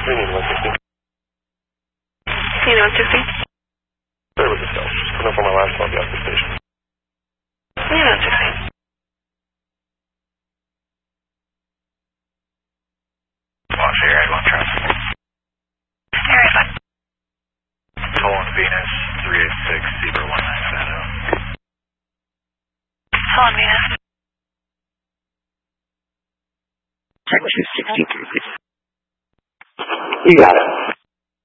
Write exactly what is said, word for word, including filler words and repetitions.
We need one sixty. You know, one sixty? Sure, with the cell. Just come up on my last call, I'll be off the station. You know, one sixty. Los Air, one traffic. Area five. Colon Venus, three eight six, Zebra one nine seven. Colon Venus. Check two sixty-three, please. You got it.